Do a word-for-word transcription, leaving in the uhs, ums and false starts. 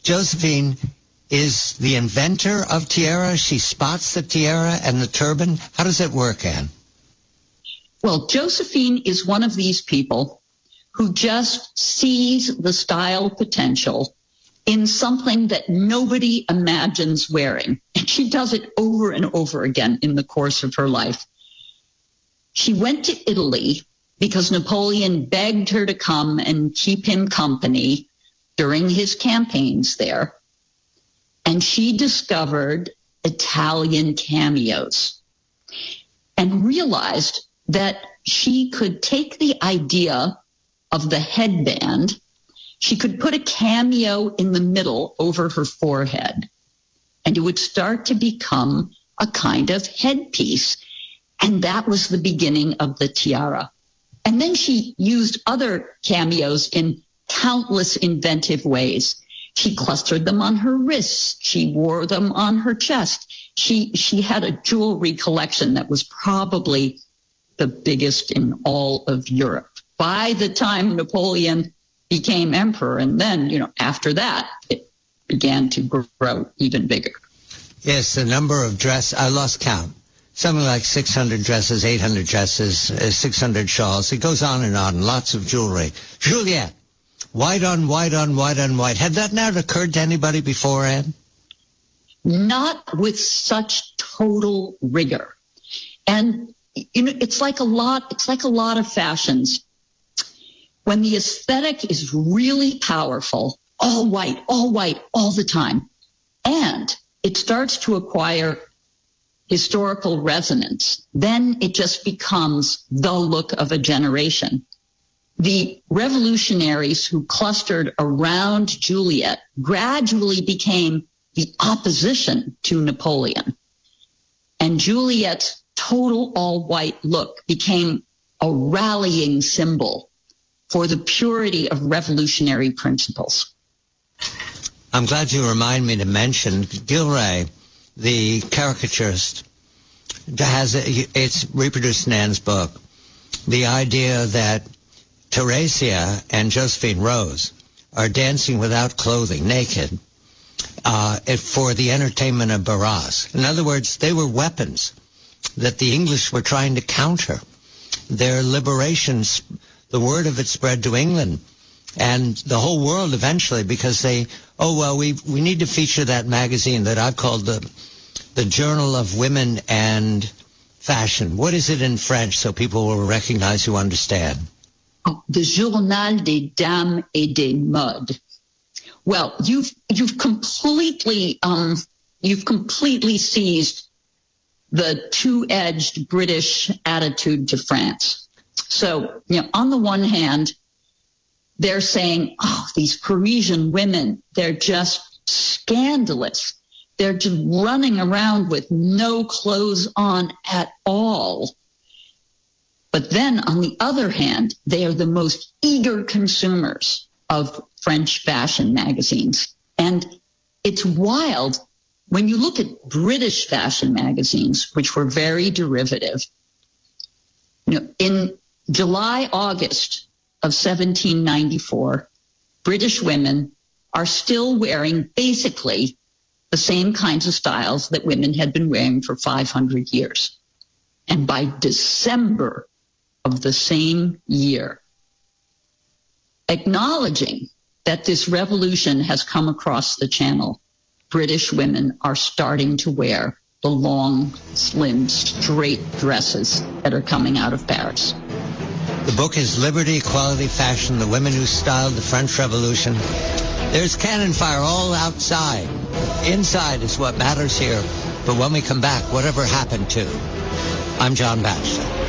Josephine is the inventor of tiara. She spots the tiara and the turban. How does it work, Anne? Well, Josephine is one of these people who just sees the style potential in something that nobody imagines wearing. And she does it over and over again in the course of her life. She went to Italy because Napoleon begged her to come and keep him company during his campaigns there. And she discovered Italian cameos and realized that she could take the idea of the headband, she could put a cameo in the middle over her forehead, and it would start to become a kind of headpiece. And that was the beginning of the tiara. And then she used other cameos in countless inventive ways. She clustered them on her wrists. She wore them on her chest. She, she had a jewelry collection that was probably the biggest in all of Europe by the time Napoleon became emperor. And then, you know, after that, it began to grow even bigger. Yes, the number of dress, I lost count. Something like six hundred dresses, eight hundred dresses, uh, six hundred shawls. It goes on and on, lots of jewelry. Juliet, white on white on white on white. Had that not occurred to anybody before, Anne? Not with such total rigor. And, you know, it's like a lot, it's like a lot of fashions. When the aesthetic is really powerful, all white, all white, all the time, and it starts to acquire historical resonance, then it just becomes the look of a generation. The revolutionaries who clustered around Juliet gradually became the opposition to Napoleon. And Juliet's total all-white look became a rallying symbol for the purity of revolutionary principles. I'm glad you remind me to mention Gilray, the caricaturist, has a, it's reproduced in Anne's book, the idea that Theresia and Josephine Rose are dancing without clothing, naked, uh, for the entertainment of Barras. In other words, they were weapons that the English were trying to counter. Their liberations, the word of it spread to England and the whole world eventually, because they, oh, well, we we need to feature that magazine that I've called the the Journal of Women and Fashion. What is it in French so people will recognize who understand? Oh, the Journal des Dames et des Modes. Well, you've you've completely um you've completely seized the two-edged British attitude to France. So, you know, on the one hand, they're saying, oh, these Parisian women, they're just scandalous. They're just running around with no clothes on at all. But then, on the other hand, they are the most eager consumers of French fashion magazines. And it's wild. When you look at British fashion magazines, which were very derivative, you know, in July, August of seventeen ninety-four, British women are still wearing basically the same kinds of styles that women had been wearing for five hundred years. And by December of the same year, acknowledging that this revolution has come across the channel, British women are starting to wear the long, slim, straight dresses that are coming out of Paris. The book is Liberty, Equality, Fashion, the Women Who Styled the French Revolution. There's cannon fire all outside. Inside is what matters here. But when we come back, whatever happened to? I'm John Batchelor.